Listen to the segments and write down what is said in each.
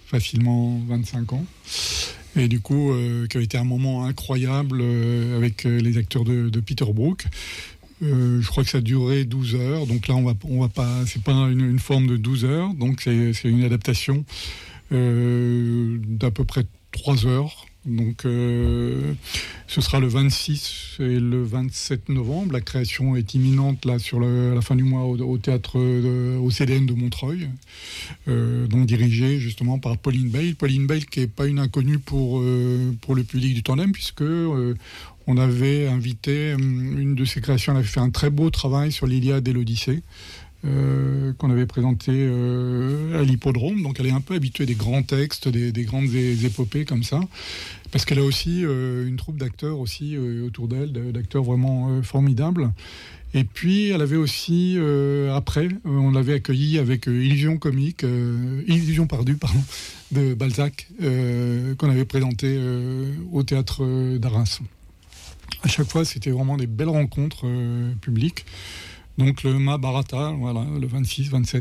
facilement 25 ans. Et du coup, qui a été un moment incroyable avec les acteurs de Peter Brook. Je crois que ça a duré 12 heures. Donc là, on va pas, c'est pas une forme de 12 heures. Donc c'est une adaptation d'à peu près 3 heures. Donc ce sera le 26 et le 27 novembre. La création est imminente là à la fin du mois au théâtre au CDN de Montreuil, donc dirigé justement par Pauline Bale. Pauline Bale qui n'est pas une inconnue pour le public du Tandem, puisque on avait invité une de ses créations. Elle avait fait un très beau travail sur l'Iliade et l'Odyssée. Qu'on avait présenté à l'hippodrome. Donc elle est un peu habituée des grands textes, des grandes épopées comme ça, parce qu'elle a aussi une troupe d'acteurs aussi autour d'elle, d'acteurs vraiment formidables. Et puis elle avait aussi après, on l'avait accueillie avec Illusion perdue de Balzac, qu'on avait présenté au théâtre d'Arras. À chaque fois, c'était vraiment des belles rencontres publiques. Donc le Mahabharata, voilà, le 26, 27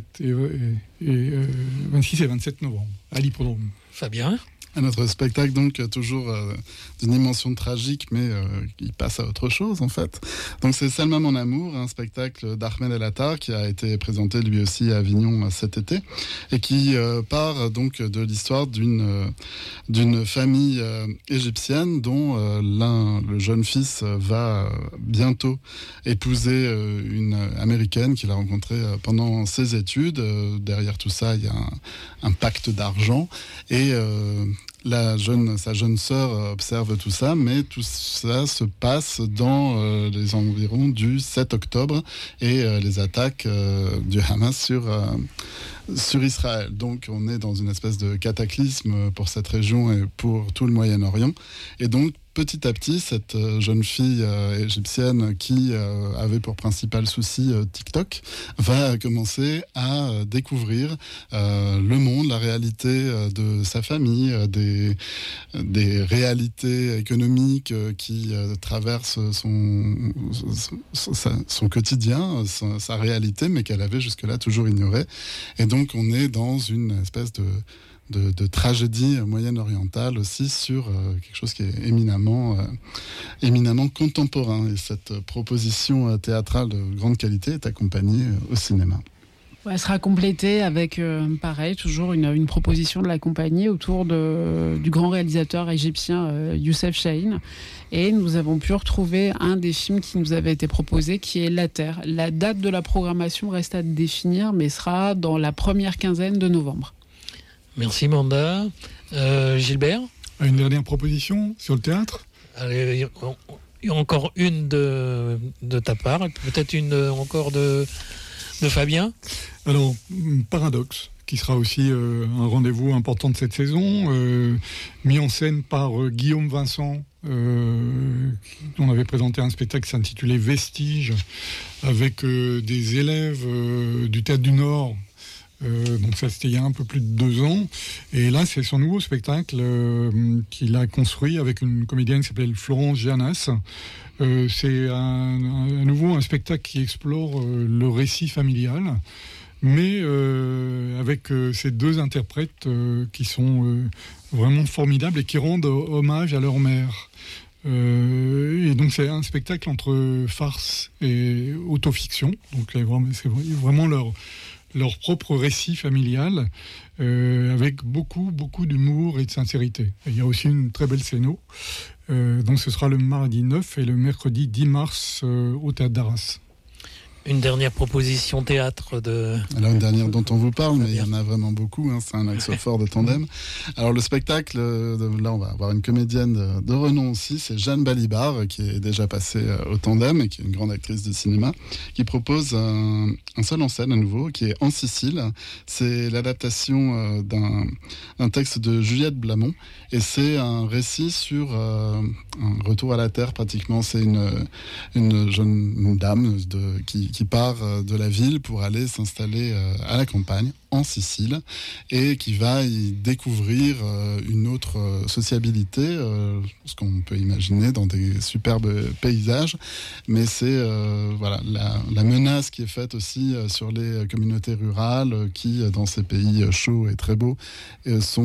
26 et 27 novembre, à l'hippodrome. Fabien ? Notre spectacle, donc, toujours d'une dimension tragique, mais il passe à autre chose, en fait. Donc, c'est Salma mon amour, un spectacle d'Ahmed El Attar qui a été présenté lui aussi à Avignon cet été et qui part donc de l'histoire d'une famille égyptienne dont le jeune fils va bientôt épouser une américaine qu'il a rencontrée pendant ses études. Derrière tout ça, il y a un pacte d'argent et sa jeune sœur observe tout ça, mais tout ça se passe dans les environs du 7 octobre et les attaques du Hamas sur Israël. Donc on est dans une espèce de cataclysme pour cette région et pour tout le Moyen-Orient. Et donc petit à petit, cette jeune fille égyptienne qui avait pour principal souci TikTok va commencer à découvrir le monde, la réalité de sa famille, des réalités économiques qui traversent son quotidien, sa réalité, mais qu'elle avait jusque-là toujours ignorée. Et donc on est dans une espèce de tragédie moyenne-orientale aussi sur quelque chose qui est éminemment contemporain. Et cette proposition théâtrale de grande qualité est accompagnée au cinéma. Elle sera complétée avec, pareil, toujours une proposition de la compagnie autour du grand réalisateur égyptien Youssef Chahine. Et nous avons pu retrouver un des films qui nous avait été proposé, qui est La Terre. La date de la programmation reste à définir, mais sera dans la première quinzaine de novembre. Merci Manda. Gilbert ? Une dernière proposition sur le théâtre ? Allez, il y a encore une de ta part, et peut-être une encore de Fabien. Alors, Paradoxe, qui sera aussi un rendez-vous important de cette saison, mis en scène par Guillaume Vincent, on avait présenté un spectacle qui s'intitulait Vestiges, avec des élèves du Théâtre du Nord. Donc ça, c'était il y a un peu plus de 2 ans. Et là, c'est son nouveau spectacle qu'il a construit avec une comédienne qui s'appelle Florence Gianas. C'est à nouveau un spectacle qui explore le récit familial, mais avec ces 2 interprètes qui sont vraiment formidables et qui rendent hommage à leur mère. Et donc c'est un spectacle entre farce et autofiction. Donc c'est vraiment leur propre récit familial, avec beaucoup d'humour et de sincérité. Et il y a aussi une très belle scéno. Donc ce sera le mardi 9 et le mercredi 10 mars au Théâtre d'Arras. Une dernière proposition théâtre de... Alors une dernière dont on vous parle, mais il y en a vraiment beaucoup, hein, c'est un axe fort de Tandem. Alors le spectacle, là on va avoir une comédienne de renom aussi, c'est Jeanne Balibar, qui est déjà passée au Tandem et qui est une grande actrice de cinéma, qui propose un seul en scène à nouveau, qui est En Sicile. C'est l'adaptation d'un texte de Juliette Blamont, et c'est un récit sur un retour à la terre pratiquement. C'est une jeune dame qui part de la ville pour aller s'installer à la campagne, en Sicile, et qui va y découvrir une autre sociabilité, ce qu'on peut imaginer dans des superbes paysages, mais c'est voilà, la menace qui est faite aussi sur les communautés rurales qui, dans ces pays chauds et très beaux, sont